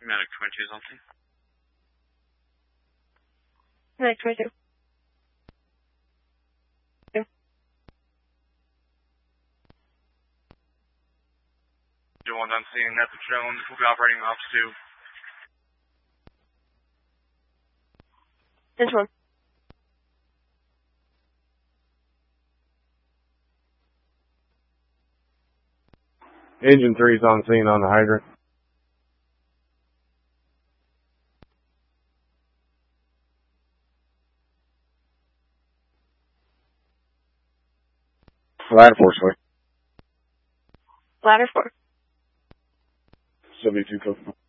Medic 22 is on scene. Medic 22. Do one on scene at the Jones. We'll be operating ops 2. This one. Engine 3's on scene on the hydrant. Ladder 4, sorry. Ladder 4. 72 code.